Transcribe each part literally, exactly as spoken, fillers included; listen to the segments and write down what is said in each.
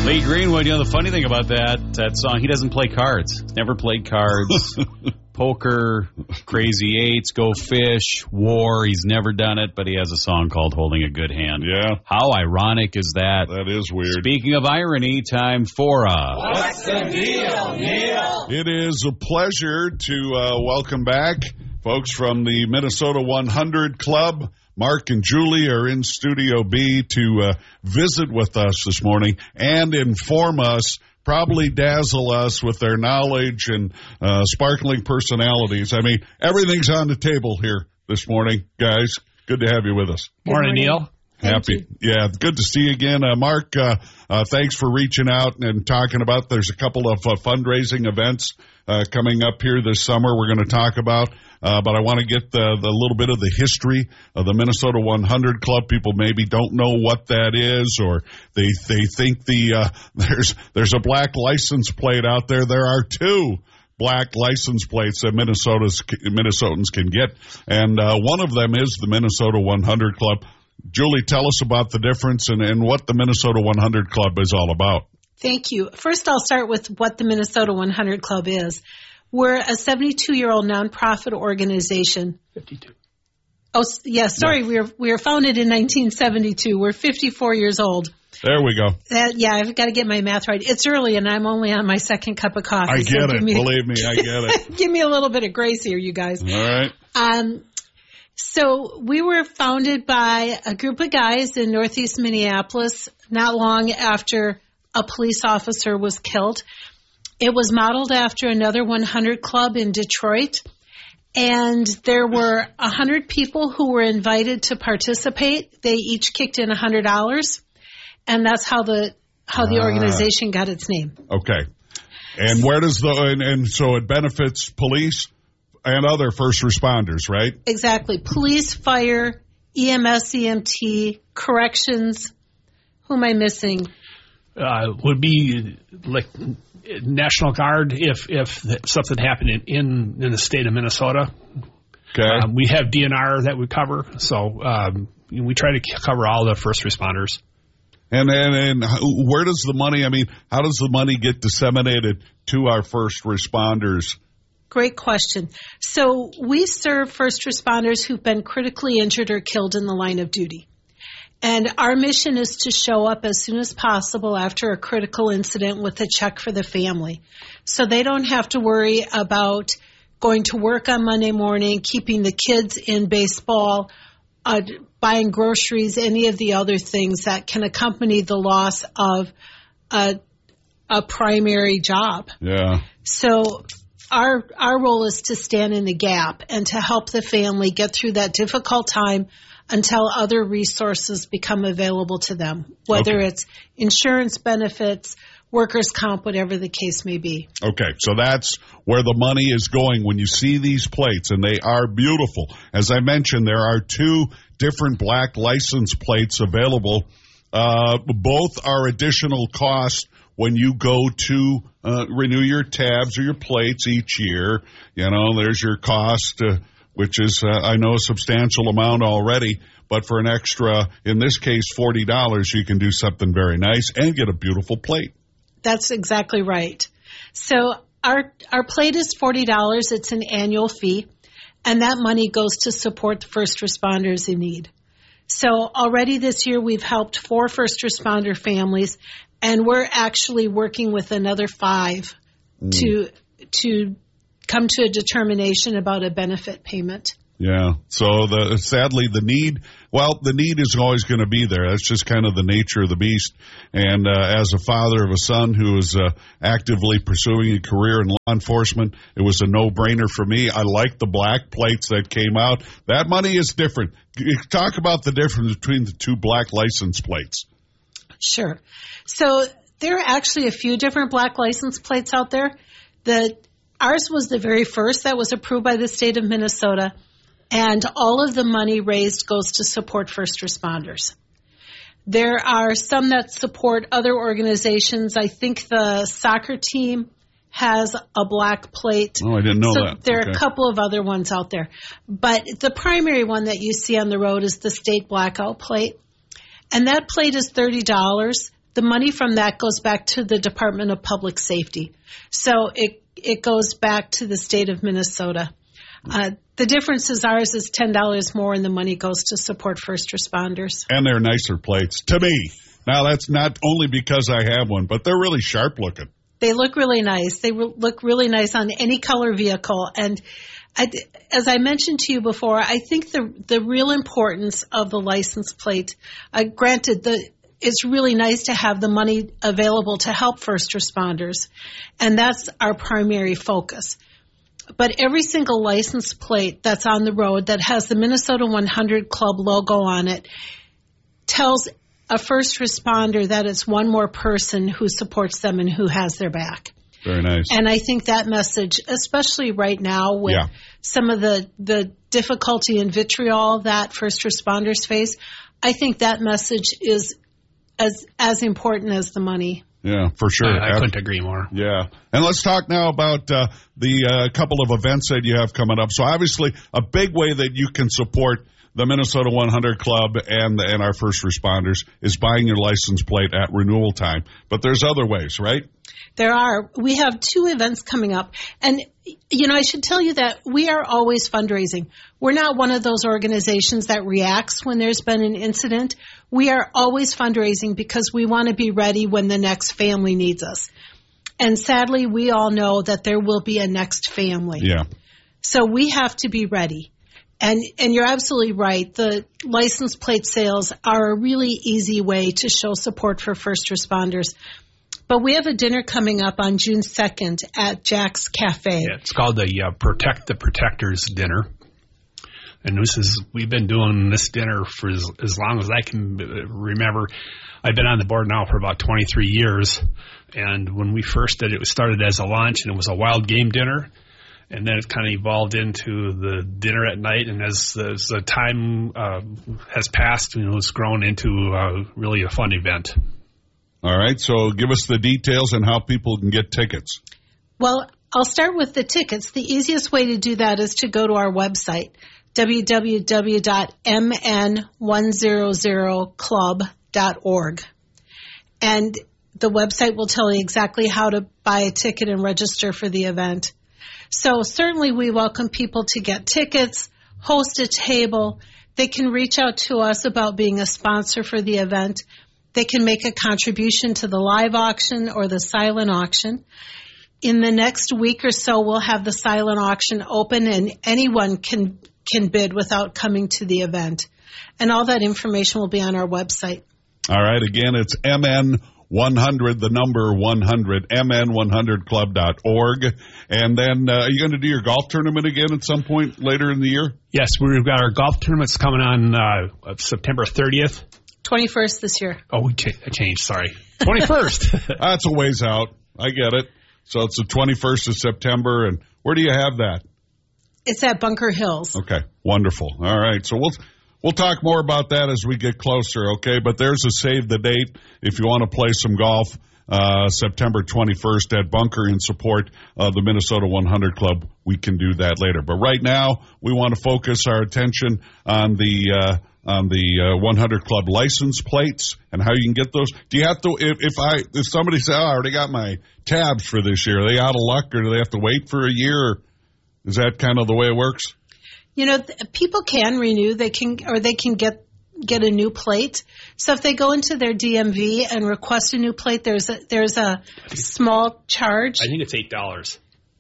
Lee Greenwood, you know, the funny thing about that that song, he doesn't play cards. Never played cards. Poker, Crazy Eights, Go Fish, War. He's never done it, but he has a song called Holding a Good Hand. Yeah. How ironic is that? That is weird. Speaking of irony, time for a... What's the deal, Neil? It is a pleasure to uh, welcome back folks from the Minnesota one hundred Club. Mark and Julie are in Studio B to uh, visit with us this morning and inform us, probably dazzle us with their knowledge and uh, sparkling personalities. I mean, everything's on the table here this morning, guys. Good to have you with us. Morning, Neil. Happy. Yeah, good to see you again. Uh, Mark, uh, uh, thanks for reaching out and talking about, there's a couple of uh, fundraising events uh, coming up here this summer we're going to talk about. Uh, but I want to get the, the little bit of the history of the Minnesota one hundred Club. People maybe don't know what that is, or they they think the uh, there's there's a black license plate out there. There are two black license plates that Minnesota's Minnesotans can get, and uh, one of them is the Minnesota one hundred Club. Julie, tell us about the difference and, and what the Minnesota one hundred Club is all about. Thank you. First, I'll start with what the Minnesota one hundred Club is. We're a seventy-two-year-old nonprofit organization. fifty-two. Oh, yeah, sorry. Yeah. We were we were founded in nineteen seventy-two. We're fifty-four years old. There we go. That, yeah, I've got to get my math right. It's early, and I'm only on my second cup of coffee. I get so it. Me, Believe me, I get it. Give me a little bit of grace here, you guys. All right. Um, so we were founded by a group of guys in Northeast Minneapolis not long after a police officer was killed. It was modeled after another one hundred Club in Detroit, and there were one hundred people who were invited to participate. They each kicked in one hundred dollars, and that's how the how the organization uh, got its name. Okay. And where does the and, and so it benefits police and other first responders, right? Exactly. Police, fire, E M S, E M T, corrections. Who am I missing? Uh, would be like National Guard if if something happened in, in, in the state of Minnesota. Okay. Um, we have D N R that we cover, so um, we try to cover all the first responders. And, and and where does the money, I mean, how does the money get disseminated to our first responders? Great question. So we serve first responders who've been critically injured or killed in the line of duty. And our mission is to show up as soon as possible after a critical incident with a check for the family. So they don't have to worry about going to work on Monday morning, keeping the kids in baseball, uh, buying groceries, any of the other things that can accompany the loss of a, a primary job. Yeah. So our our role is to stand in the gap and to help the family get through that difficult time until other resources become available to them, whether okay. it's insurance benefits, workers' comp, whatever the case may be. Okay, so that's where the money is going when you see these plates, and they are beautiful. As I mentioned, there are two different black license plates available. Uh, both are additional cost when you go to uh, renew your tabs or your plates each year. You know, there's your cost, uh, which is, uh, I know, a substantial amount already. But for an extra, in this case, forty dollars, you can do something very nice and get a beautiful plate. That's exactly right. So our our plate is forty dollars. It's an annual fee, and that money goes to support the first responders in need. So already this year we've helped four first responder families, and we're actually working with another five mm. to to come to a determination about a benefit payment. Yeah. So the sadly the need, well, the need is always going to be there. That's just kind of the nature of the beast. And uh, as a father of a son who is uh, actively pursuing a career in law enforcement, it was a no-brainer for me. I like the black plates that came out. That money is different. Talk about the difference between the two black license plates. Sure. So there are actually a few different black license plates out there. The ours was the very first that was approved by the state of Minnesota. And all of the money raised goes to support first responders. There are some that support other organizations. I think the soccer team has a black plate. Oh, I didn't know so that. There okay. are a couple of other ones out there. But the primary one that you see on the road is the state blackout plate. And that plate is thirty dollars. the money from that goes back to the Department of Public Safety. So it it goes back to the state of Minnesota. Uh, the difference is ours is ten dollars more, and the money goes to support first responders. And they're nicer plates, to me. Now, that's not only because I have one, but they're really sharp looking. They look really nice. They re- look really nice on any color vehicle. And I, as I mentioned to you before, I think the the real importance of the license plate, uh, granted, the it's really nice to have the money available to help first responders, and that's our primary focus. But every single license plate that's on the road that has the Minnesota one hundred Club logo on it tells a first responder that it's one more person who supports them and who has their back. Very nice. And I think that message, especially right now with yeah. some of the, the difficulty and vitriol that first responders face, I think that message is as as important as the money. Yeah, for sure. I, I couldn't agree more. Yeah. And let's talk now about uh, the uh, couple of events that you have coming up. So obviously a big way that you can support the Minnesota one hundred Club and and our first responders is buying your license plate at renewal time. But there's other ways, right? There are. We have two events coming up. And, you know, I should tell you that we are always fundraising. We're not one of those organizations that reacts when there's been an incident. We are always fundraising because we want to be ready when the next family needs us. And sadly, we all know that there will be a next family. Yeah. So we have to be ready. And and you're absolutely right. The license plate sales are a really easy way to show support for first responders. But we have a dinner coming up on June second at Jack's Cafe. Yeah, it's called the uh, Protect the Protectors Dinner. And this is, we've been doing this dinner for as, as long as I can remember. I've been on the board now for about twenty-three years. And when we first did it, it started as a lunch, and it was a wild game dinner. And then it kind of evolved into the dinner at night. And as, as the time uh, has passed, you know, it's grown into uh, really a fun event. All right. So give us the details and how people can get tickets. Well, I'll start with the tickets. The easiest way to do that is to go to our website, w w w dot m n one hundred club dot org. And the website will tell you exactly how to buy a ticket and register for the event. So certainly we welcome people to get tickets, host a table. They can reach out to us about being a sponsor for the event. They can make a contribution to the live auction or the silent auction. In the next week or so, we'll have the silent auction open, and anyone can can bid without coming to the event. And all that information will be on our website. All right. Again, it's M N one hundred, the number one hundred, m n one hundred club dot org. And then uh, are you going to do your golf tournament again at some point later in the year? Yes, we've got our golf tournaments coming on uh, September thirtieth. twenty-first this year. Oh, we ch- changed, sorry. twenty-first. That's a ways out. I get it. So it's the twenty-first of September. And where do you have that? It's at Bunker Hills. Okay, wonderful. All right, so we'll we'll talk more about that as we get closer, okay? But there's a save the date if you want to play some golf, uh, September twenty-first at Bunker in support of the Minnesota one hundred Club. We can do that later. But right now, we want to focus our attention on the uh, on the uh, one hundred Club license plates and how you can get those. Do you have to, if, if I if somebody says, oh, I already got my tabs for this year, are they out of luck, or do they have to wait for a year? Or is that kind of the way it works? You know, th- people can renew, they can, or they can get get a new plate. So if they go into their D M V and request a new plate, there's a, there's a small charge. I think it's eight dollars.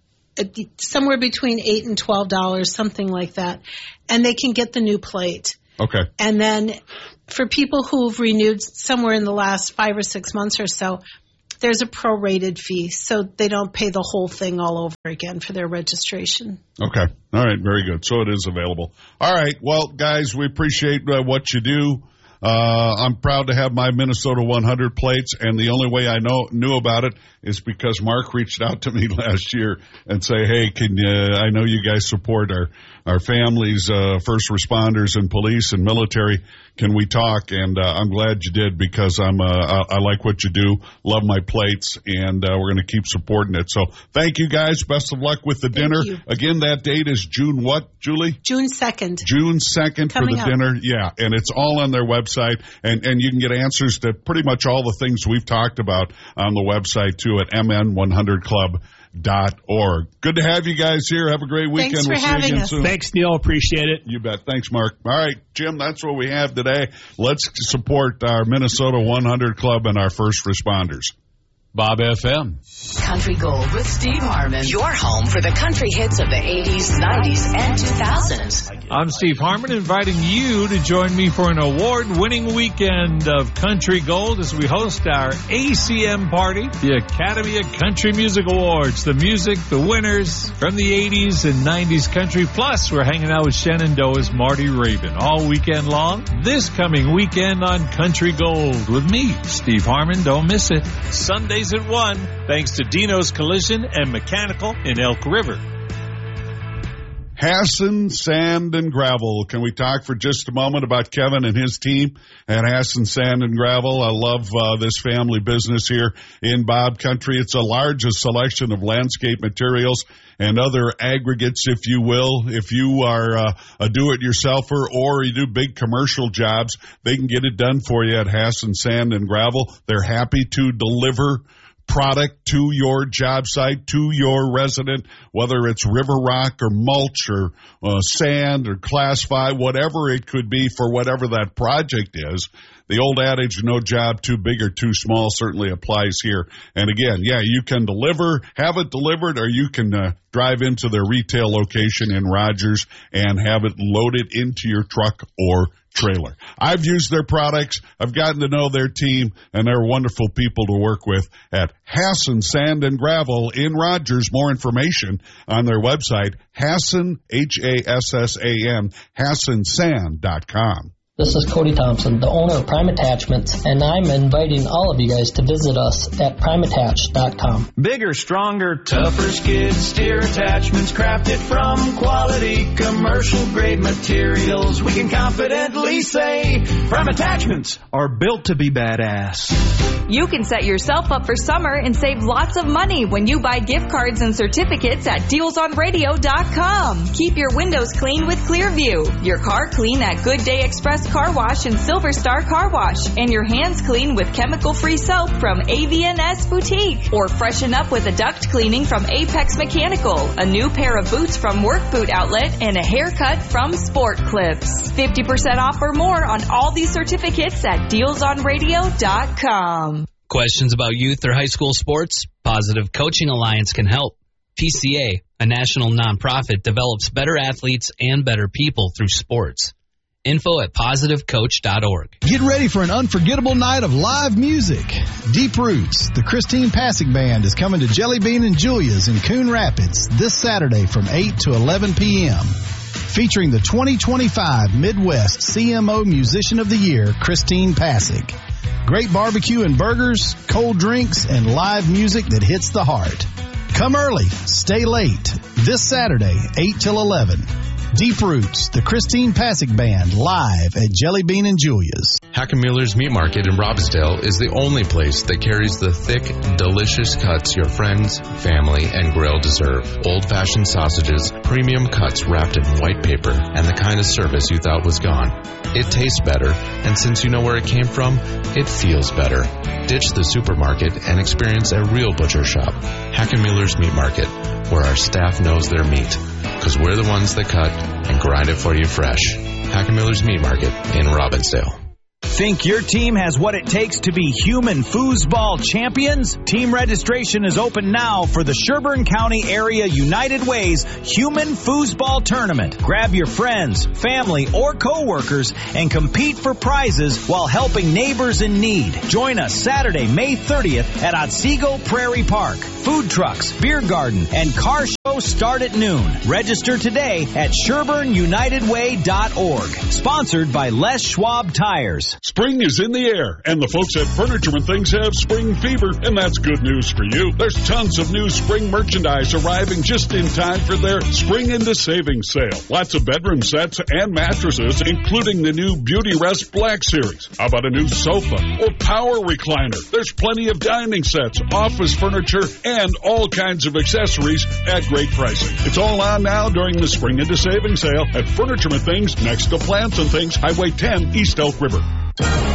Somewhere between eight and twelve dollars, something like that, and they can get the new plate. Okay. And then for people who've renewed somewhere in the last five or six months or so, there's a prorated fee, so they don't pay the whole thing all over again for their registration. Okay. All right. Very good. So it is available. All right. Well, guys, we appreciate uh, what you do. Uh, I'm proud to have my Minnesota one hundred plates, and the only way I know knew about it is because Mark reached out to me last year and say, hey, can you, I know you guys support our, our families, uh, first responders and police and military. can we talk? And uh, I'm glad you did, because I'm uh, I, I like what you do, love my plates, and uh, we're going to keep supporting it. So thank you guys. Best of luck with the Thank dinner. you. Again, that date is June what, Julie? June second. June second for Coming the up. dinner. Yeah, and it's all on their website, and, and you can get answers to pretty much all the things we've talked about on the website, too, at m n one hundred club dot org. Good to have you guys here. Have a great weekend. Thanks for we'll see you having again us. soon. Thanks, Neil. Appreciate it. You bet. Thanks, Mark. All right, Jim, that's what we have today. Let's support our Minnesota one hundred Club and our first responders. Bob F M. Country Gold with Steve Harmon. Your home for the country hits of the eighties, nineties, and two thousands. I'm Steve Harmon, inviting you to join me for an award-winning weekend of Country Gold as we host our A C M party, the Academy of Country Music Awards. The music, the winners from the eighties and nineties country. Plus, we're hanging out with Shenandoah's Marty Rabin all weekend long. This coming weekend on Country Gold with me, Steve Harmon. Don't miss it. Sundays at one, thanks to Dino's Collision and Mechanical in Elk River. Hassan Sand and Gravel. Can we talk for just a moment about Kevin and his team at Hassan Sand and Gravel? I love uh, this family business here in Bob Country. It's the largest selection of landscape materials and other aggregates, if you will. If you are uh, a do-it-yourselfer or you do big commercial jobs, they can get it done for you at Hassan Sand and Gravel. They're happy to deliver product to your job site, to your resident, whether it's river rock or mulch or uh, sand or class five, whatever it could be for whatever that project is. The old adage, no job too big or too small, certainly applies here. And again, yeah, you can deliver, have it delivered, or you can uh, drive into their retail location in Rogers and have it loaded into your truck or trailer. I've used their products. I've gotten to know their team, and they're wonderful people to work with at Hassan Sand and Gravel in Rogers. More information on their website, Hassan, H A S S A N, Hassan Sand dot com. This is Cody Thompson, the owner of Prime Attachments, and I'm inviting all of you guys to visit us at prime attach dot com. Bigger, stronger, tougher skid steer attachments crafted from quality commercial grade materials. We can confidently say Prime Attachments are built to be badass. You can set yourself up for summer and save lots of money when you buy gift cards and certificates at deals on radio dot com. Keep your windows clean with Clearview, your car clean at Good Day Express Car Wash and Silver Star Car Wash, and your hands clean with chemical-free soap from A V N S Boutique. Or freshen up with a duct cleaning from Apex Mechanical, a new pair of boots from Work Boot Outlet, and a haircut from Sport Clips. fifty percent off or more on all these certificates at deals on radio dot com. Questions about youth or high school sports? Positive Coaching Alliance can help. P C A, a national nonprofit, develops better athletes and better people through sports. Info at positive coach dot org. Get ready for an unforgettable night of live music. Deep Roots, the Christine Passig Band, is coming to Jelly Bean and Julia's in Coon Rapids this Saturday from eight to eleven p.m. Featuring the twenty twenty-five Midwest C M O Musician of the Year, Christine Passig. Great barbecue and burgers, cold drinks, and live music that hits the heart. Come early, stay late. This Saturday, eight till eleven. Deep Roots, the Christine Passig Band, live at Jelly Bean and Julia's. Hackenmiller's Meat Market in Robbinsdale is the only place that carries the thick, delicious cuts your friends, family, and grill deserve. Old-fashioned sausages, premium cuts wrapped in white paper, and the kind of service you thought was gone. It tastes better, and since you know where it came from, it feels better. Ditch the supermarket and experience a real butcher shop. Hackenmiller's Meat Market, where our staff knows their meat. Because we're the ones that cut and grind it for you fresh. Hackenmiller's Meat Market in Robbinsdale. Think your team has what it takes to be human foosball champions? Team registration is open now for the Sherburne County Area United Way's Human Foosball Tournament. Grab your friends, family, or co-workers and compete for prizes while helping neighbors in need. Join us Saturday, May thirtieth at Otsego Prairie Park. food trucks, beer garden, and car shows start at noon. Register today at Sherburne United Way dot org. Sponsored by Les Schwab Tires. Spring is in the air, and the folks at Furniture and Things have spring fever, and that's good news for you. There's tons of new spring merchandise arriving just in time for their Spring into Savings sale. Lots of bedroom sets and mattresses, including the new Beauty Rest Black Series. How about a new sofa or power recliner? There's plenty of dining sets, office furniture, and all kinds of accessories at great pricing. It's all on now during the Spring into Savings sale at Furniture and Things next to Plants and Things, Highway ten, East Elk River.